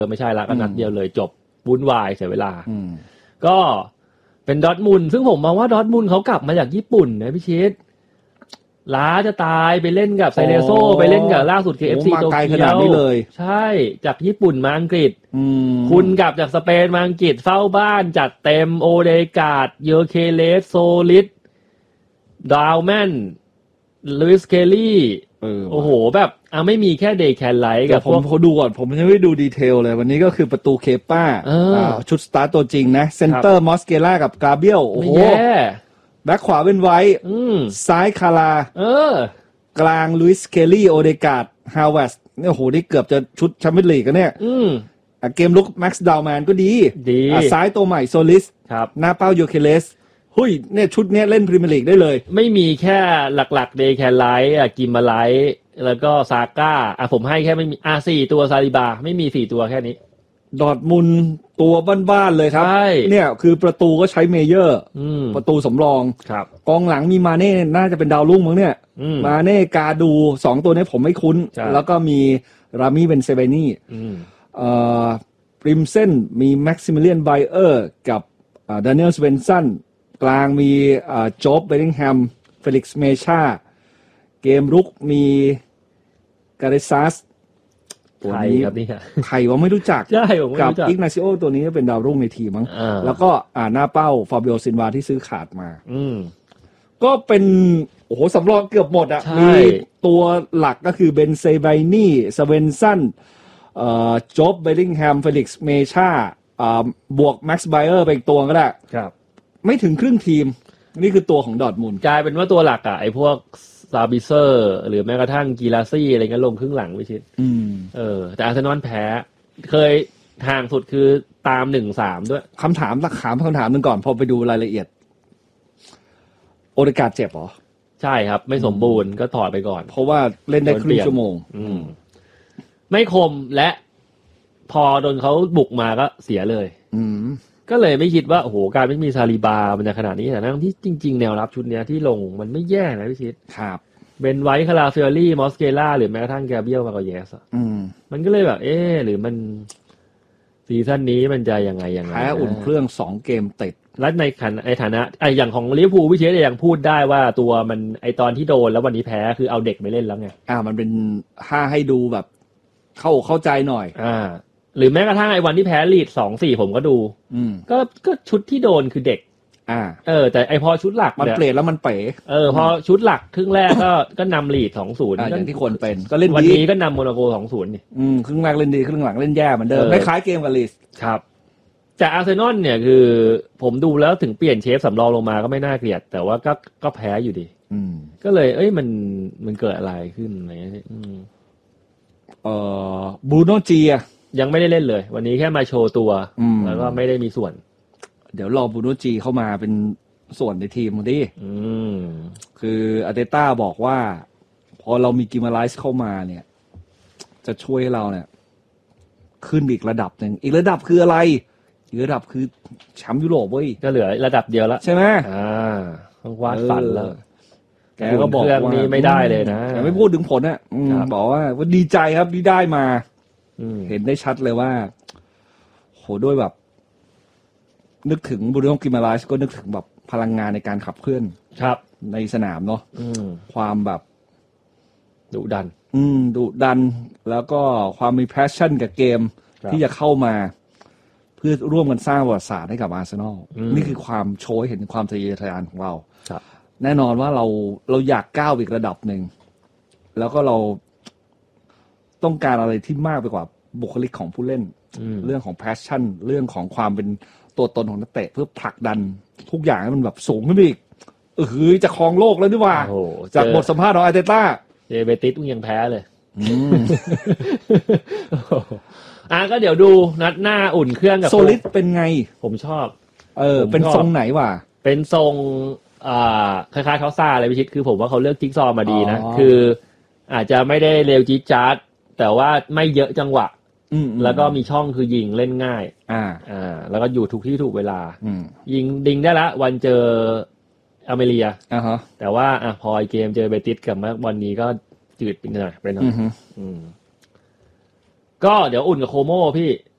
ไม่ใช่ละก็นัดเดียวเลยจบวุ่นวายเสียเวลาก็เป็นดอร์ทมุนด์ซึ่งผมมองว่าดอร์ทมุนด์เขากลับมาจากญี่ปุ่นนะพี่ชิดล้าจะตายไปเล่นกับไซเลโซไปเล่นกับล่าสุดคือ FC โตเกียวใช่จากญี่ปุ่นมาอังกฤษคุณกลับจากสเปนมาอังกฤษเฝ้าบ้านจัดเต็มโอเดการ์ดเยอเคเลสโซลิดดาวแมนลุยส์เคลลี่โอ้โหแบบไม่มีแค่เดย์แคนไลท์กับผมดูก่อนผมยังไม่ดูดีเทลเลยวันนี้ก็คือประตูเคป้าชุดสตาร์ตตัวจริงนะเซนเตอร์มอสเกล่ากับกาเบียลโอ้โหแบ็คขวาเป็นไว้ซ้ายคารากลางลุยส์เคลลี่โอเดการ์ดฮาวเวสเนี่ยโอ้โหนี่เกือบจะชุดแชมเปี้ยนลีกกันเนี่ยเกมลุกแม็กซ์ดาวแมนก็ดีซ้ายตัวใหม่โซลิสหน้าเป้าโยเคเลสหุ้ยเนี่ยชุดเนี้ยเล่นพรีเมียร์ลีกได้เลยไม่มีแค่หลักๆเดย์แคนไลท์กิมมาไลท์แล้วก็ซาก้าผมให้แค่ไม่มี4ตัวซาลิบาไม่มี4ตัวแค่นี้ดอร์ทมุนด์ตัวบ้านๆเลยครับเนี่ยคือประตูก็ใช้เมเยอร์ประตูสำรองกองหลังมีมาเน่น่าจะเป็นดาวรุ่งมั้งเนี่ยมาเน่กาดู2ตัวนี้ผมไม่คุ้นแล้วก็มีรามิเบนเซเบนี่ริมเส้นมีแม็กซิมิเลียนไบเออร์กับดานิเอลสเวนสันกลางมีโจ๊บเบลลิงแฮมเฟลิกซ์เมชาเกมรุกมีกาเรซัสตัวนี้ครับนี่ใครว่าไม่รู้จักกับอิกนาซิโอตัวนี้เป็นดาวรุ่งในทีมมั้งแล้วก็หน้าเป้าฟาบิโอซินวาที่ซื้อขาดมาก็เป็นโอ้โหสำรองเกือบหมดอ่ะมีตัวหลักก็คือเบนเซไบนี่สเวนสันโจ๊บเบลลิงแฮมเฟลิกซ์เมชาบวกแม็กซ์ไบเออร์ไปอีกตัวก็ได้ไม่ถึงครึ่งทีมนี่คือตัวของดอร์ทมุนด์กลายเป็นว่าตัวหลักไอ้พวกซาบิเซอร์หรือแม้กระทั่งกีฬาซี่อะไรเงี้ยลงครึ่งหลังไปชิดแต่อาร์เซนอลแพ้เคยห่างสุดคือตาม 1-3 ด้วยคำถามนึงก่อนพอไปดูรายละเอียดโอเดการ์ดเจ็บเหรอใช่ครับไม่สมบูรณ์ก็ถอดไปก่อนเพราะว่าเล่นได้ครึ่งชั่วโมงไม่คมและพอโดนเขาบุกมาก็เสียเลยก็เลยไม่คิดว่าโอ้โหการไม่มีซาลิบามันจะขนาดนี้แต่ทั้งที่จริงๆแนวรับชุดเนี้ยที่ลงมันไม่แย่นะพี่ชิดครับเบนไวท์คาราเฟลลี่มอสเกล่าหรือแม้กระทั่งแกเบียลมาก็เยสมันก็เลยแบบหรือมันซีซั่นนี้มันจะยังไงแพ้อุ่นเครื่อง2เกมติดและในฐานะอย่างของลิเวอร์พูลพี่ชิดยังพูดได้ว่าตัวมันตอนที่โดนแล้ววันนี้แพ้คือเอาเด็กไปเล่นแล้วไงมันเป็นให้ดูแบบเข้าใจหน่อยหรือแม้กระทั่งวันที่แพ้ลีด 2-4 ผมก็ดูก็ชุดที่โดนคือเด็กแต่พอชุดหลักมันเปลี่ยนแล้วมันเป๋พอชุดหลักครึ่งแรกก็นำลีด 2-0 อย่างที่ควรเป็นก็เล่นดีวันนี้ก็นำโมนาโก 2-0 นี่ครึ่งแรกเล่นดีครึ่งหลังเล่นแย่เหมือนเดิมคล้ายๆเกมกับลีดครับแต่อาร์เซนอลเนี่ยคือผมดูแล้วถึงเปลี่ยนเชฟสำรองลงมาก็ไม่น่าเกลียดแต่ว่าก็แพ้อยู่ดีก็เลยมันเกิดอะไรขึ้นอะไรเงี้ยบรูโน่จียังไม่ได้เล่นเลยวันนี้แค่มาโชว์ตัวแล้วก็ไม่ได้มีส่วนเดี๋ยวรอบรูโน่จีเข้ามาเป็นส่วนในทีมดิคืออาร์เตต้าบอกว่าพอเรามีกิมาไลส์เข้ามาเนี่ยจะช่วยให้เราเนี่ยขึ้นอีกระดับหนึ่งอีกระดับคืออะไรอีกระดับคือแชมป์ยุโรปเว้ยก็เหลือระดับเดียวแล้วใช่ไหมต้องวาดฝันแล้วแกก็บอกว่านี้ไม่ได้เลยนะแต่ไม่พูดถึงผลอ่ะบอกว่าดีใจครับที่ได้มาเห็นได้ชัดเลยว่าโหด้วยแบบนึกถึงบรูโน่กิมาไลส์ก็นึกถึงแบบพลังงานในการขับเคลื่อนครับในสนามเนาะความแบบดุดันแล้วก็ความมีแพชชั่นกับเกมที่จะเข้ามาเพื่อร่วมกันสร้างประวัติศาสตร์ให้กับอาร์เซนอลนี่คือความโชว์ให้เห็นความทะเยอทะยานของเราแน่นอนว่าเราอยากก้าวอีกระดับหนึ่งแล้วก็เราต้องการอะไรที่มากไปกว่าบุคลิกของผู้เล่นเรื่องของแพชชั่นเรื่องของความเป็นตัวตนของนักเตะเพื่อผลักดันทุกอย่างให้มันแบบสูงขึ้นไปอีกจะครองโลกแล้วนี่ว่าจากบทสัมภาษณ์ของอาร์เตต้าเบติสยังแพ้เลยก็เดี๋ยวดูนัดหน้าอุ่นเครื่องกับโซลิดเป็นไงผมชอบเป็นทรงไหนวะเป็นทรงคล้ายๆเขาซ่าอะไรพิชิตคือผมว่าเขาเลือกจิ๊กซอว์มาดีนะคืออาจจะไม่ได้เร็วจี๊ดจ๊าดแต่ว่าไม่เยอะจังหวะแล้วก็มีช่องคือยิงเล่นง่ายแล้วก็อยู่ทุกที่ถูกเวลายิงดิงได้ละวันเจออเมริกาแต่ว่าพอเกมเจอเบติสกับวันนี้ก็จืดไปหน่อยก็เดี๋ยวอุ่นกับโคโม่พี่